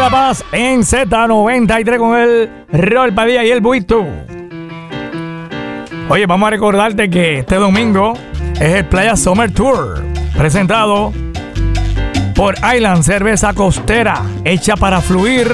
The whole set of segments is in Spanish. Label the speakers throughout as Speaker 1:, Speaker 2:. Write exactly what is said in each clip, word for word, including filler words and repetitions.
Speaker 1: La Paz en Z noventa y tres con el Rol Padilla y el Buito. Oye, vamos a recordarte que este domingo es el Playa Summer Tour, presentado por Island Cerveza Costera, hecha para fluir,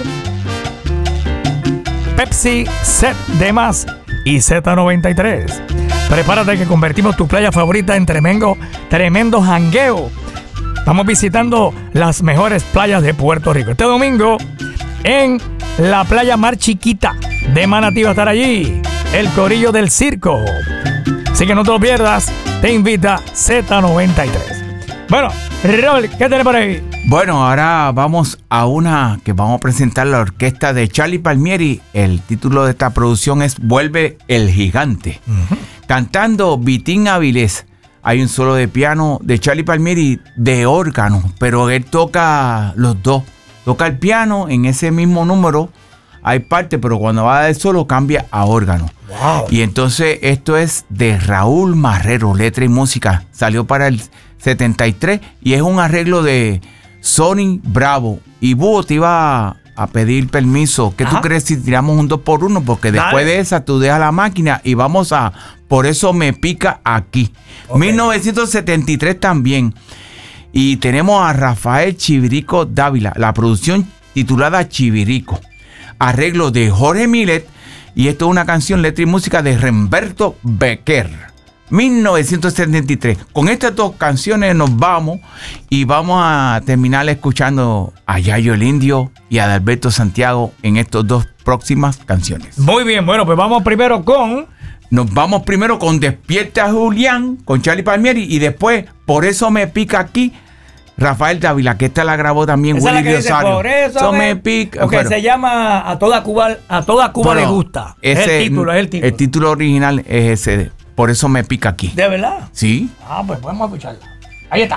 Speaker 1: Pepsi, Set de Más y Z noventa y tres. Prepárate que convertimos tu playa favorita en tremendo, tremendo jangueo. Estamos visitando las mejores playas de Puerto Rico. Este domingo en la playa Mar Chiquita de Manatí va a estar allí el Corillo del Circo. Así que no te lo pierdas, te invita Z noventa y tres. Bueno, Robert, ¿qué tenés por ahí?
Speaker 2: Bueno, ahora vamos a una que vamos a presentar la orquesta de Charlie Palmieri. El título de esta producción es Vuelve el Gigante. Uh-huh. Cantando Vitín Avilés. Hay un solo de piano de Charlie Palmieri de órgano, pero él toca los dos. Toca el piano en ese mismo número. Hay parte, pero cuando va del solo cambia a órgano. Wow. Y entonces esto es de Raúl Marrero, letra y música. Salió para el setenta y tres y es un arreglo de Sonny Bravo. Y Búho te iba a, a pedir permiso. ¿Qué Ajá. tú crees si tiramos un dos por uno? Porque Dale. después de esa tú dejas la máquina y vamos a... Por eso me pica aquí. Okay. mil novecientos setenta y tres también. Y tenemos a Rafael Chivirico Dávila. La producción titulada Chivirico. Arreglo de Jorge Milet. Y esto es una canción, letra y música de Remberto Becker. mil novecientos setenta y tres. Con estas dos canciones nos vamos. Y vamos a terminar escuchando a Yayo el Indio y a Adalberto Santiago en estas dos próximas canciones.
Speaker 1: Muy bien, bueno, pues vamos primero con...
Speaker 2: Nos vamos primero con Despierta Julián, con Charlie Palmieri, y después, Por eso me pica aquí, Rafael Dávila, que esta la grabó también
Speaker 1: Willy
Speaker 2: Diosario.
Speaker 1: Por eso, eso me, me pica. Porque bueno, se llama A toda Cuba, a toda Cuba bueno, le gusta.
Speaker 2: Ese,
Speaker 1: es el título, es el título.
Speaker 2: El título original es ese, Por eso me pica aquí.
Speaker 1: ¿De verdad?
Speaker 2: Sí.
Speaker 1: Ah, pues vamos a escucharla. Ahí está.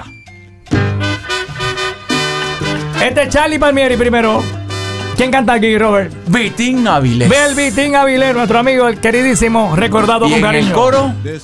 Speaker 1: Este es Charlie Palmieri primero. ¿Quién canta aquí, Robert?
Speaker 2: Vitín Avilés.
Speaker 1: Ve el Vitín Avilés, nuestro amigo, el queridísimo, recordado
Speaker 2: y
Speaker 1: con
Speaker 2: en
Speaker 1: cariño.
Speaker 2: El coro,